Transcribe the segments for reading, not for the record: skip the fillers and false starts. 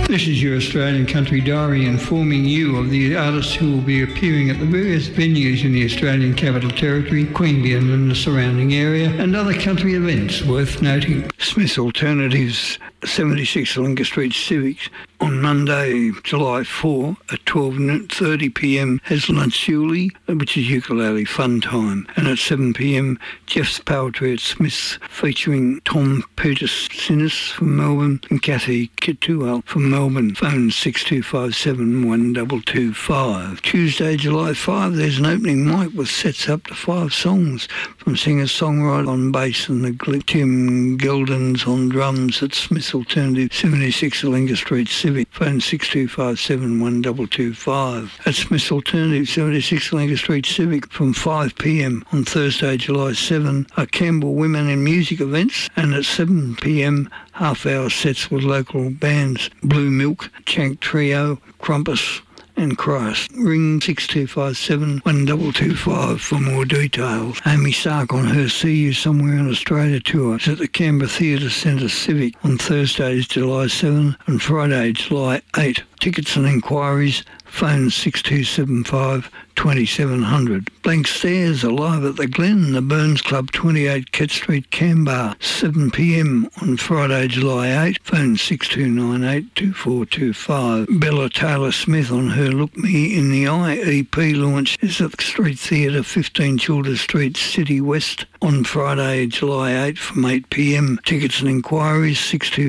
This is your Australian Country Diary informing you of the artists who will be appearing at the various venues in the Australian Capital Territory, Queanbeyan and the surrounding area, and other country events worth noting. Smith's Alternatives 76 Lincoln Street Civics on Monday, July 4 at 12:30pm has Lunchuli, which is ukulele fun time, and at 7pm Jeff's Poetry at Smith's featuring Tom Petersinis from Melbourne and Kathy Kitual from Melbourne. Phone 6257-1225. Tuesday, July 5, there's an opening mic with sets up to 5 songs from singer-songwriter on bass and the Tim Geldens on drums at Smith's Alternative 76 Lincoln Street Civic. Phone 6257-1225. At Smith's Alternative 76 Lincoln Street Civic from 5pm on Thursday, July 7 are Campbell Women in Music events, and at 7pm half-hour sets with local bands Blue Milk, Chank Trio, Crumpus and Christ. Ring 6257-1225 for more details. Amy Sark on her See You Somewhere in Australia tour is at the Canberra Theatre Centre Civic on Thursdays, July 7 and Friday, July 8. Tickets and inquiries, phone 6275-2700. Blank Stares are live at the Glen, the Burns Club, 28 Kett Street, Canberra, 7pm on Friday, July 8. Phone 6298-2425. Bella Taylor Smith on her Look Me in the Eye EP launch is at the Street Theatre, 15 Childers Street, City West on Friday, July 8 from 8pm. Tickets and inquiries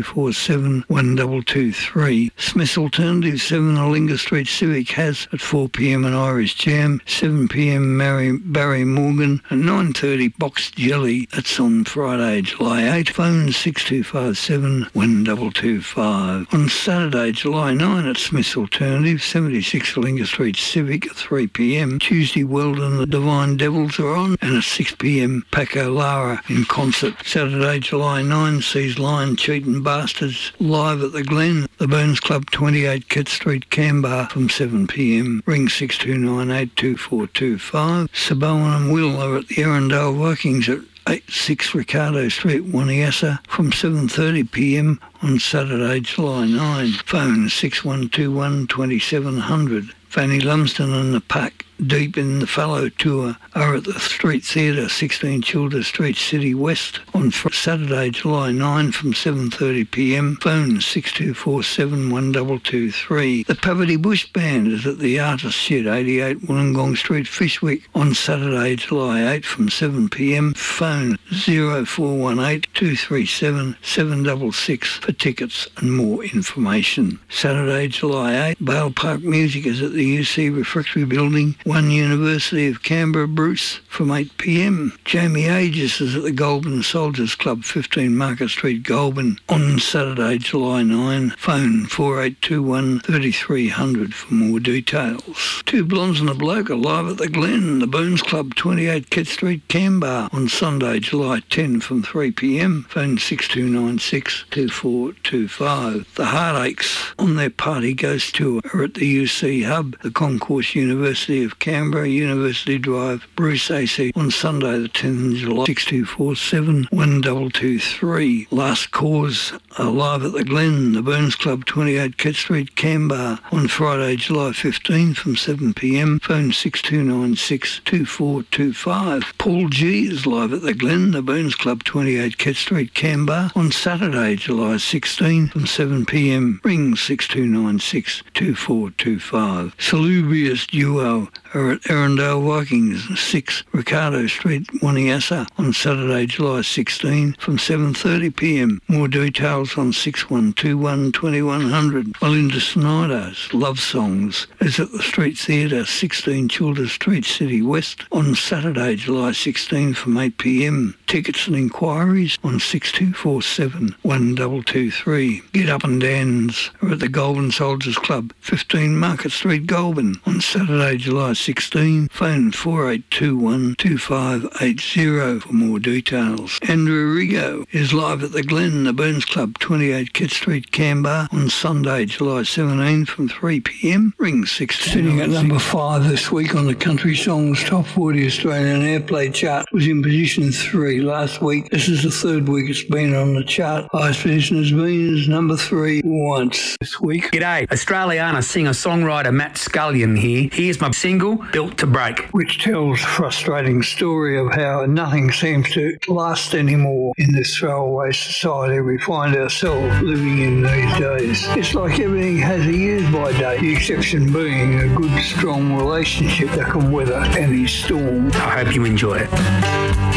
6247-1223. Smith's Alternative 7 Allinga Street Civic has at 4pm an Irish Jam, 7pm Barry Morgan, and 9:30 Boxed Jelly. That's on Friday, July 8. Phone 6257-1225. On Saturday, July 9 at Smith's Alternative 76 Allinga Street Civic at 3pm. Tuesday, Weldon the Divine Devils are on, and at 6pm Paco Lara in concert. Saturday, July 9 sees Lion Cheatin' Bastards live at the Glen, the Burns Club, 28 Kett Street, Canberra from 7pm. Ring 6298-2425. Saboan and Will are at the Arundel Vikings at 86 Ricardo Street, Waniassa from 7:30pm on Saturday, July 9. Phone 6121-2700. Fanny Lumsden and the Pack Deep in the Fallow tour are at the Street Theatre, 16 Childers Street, City West on Saturday, July 9 from 7:30pm. Phone 6247-1223. The Poverty Bush Band is at the Artist Shed, 88 Wollongong Street, Fishwick on Saturday, July 8 from 7pm. Phone 0418-237-766 for tickets and more information. Saturday, July 8, Bale Park Music is at the UC Refectory Building, 1 University of Canberra, Bruce from 8pm. Jamie Aegis is at the Goulburn Soldiers Club, 15 Market Street, Goulburn on Saturday, July 9. Phone 4821-3300 for more details. Two Blondes and a Bloke are live at the Glen, the Burns Club, 28 Kett Street, Canberra on Sunday, July 10 from 3pm. Phone 6296-2425. The Heartaches on their Party Ghost tour are at the UC Hub, the Concourse University of Canberra, University Drive, Bruce AC on Sunday the 10th of July, 6247-1223. Last Cause are live at the Glen, the Burns Club, 28 Kett Street, Canberra on Friday, July 15 from 7pm. Phone 6296-2425. Paul G is live at the Glen, the Burns Club, 28 Kett Street, Canberra on Saturday, July 16 from 7pm. Ring 6296-2425. Salubrious Duo are at Arundel Vikings, 6 Ricardo Street, Waniassa on Saturday, July 16 from 7:30pm. More details on 6121-2100. Melinda Snyder's Love Songs is at the Street Theatre, 16 Childers Street, City West on Saturday, July 16 from 8pm. Tickets and inquiries on 6247-1223. Get Up and Dance are at the Goulburn Soldiers Club, 15 Market Street, Goulburn on Saturday, July 16. Phone 48212580 for more details. Andrew Rigo is live at the Glen, the Burns Club, 28 Kit Street, Canberra, on Sunday, July 17 from 3 p.m. Ring 16. Sitting at number 5 this week on the Country Songs Top 40 Australian Airplay chart, was in position 3 last week. This is the third week it's been on the chart. Highest position has been as number 3 once this week. G'day, Australiana singer-songwriter Matt Scullion here. Here's my single, Built to Break, which tells a frustrating story of how nothing seems to last anymore in this throwaway society we find ourselves living in these days. It's like everything has a use-by date, the exception being a good, strong relationship that can weather any storm. I hope you enjoy it.